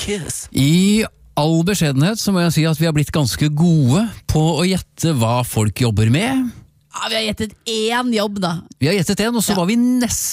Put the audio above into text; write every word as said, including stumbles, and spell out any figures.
Kiss. I all beskjedenhet så må jeg si at vi har blitt ganske gode på å gjette hva folk jobber med. Ja, vi har gjettet én jobb da. Vi har gjettet en, og så Ja. var vi nesten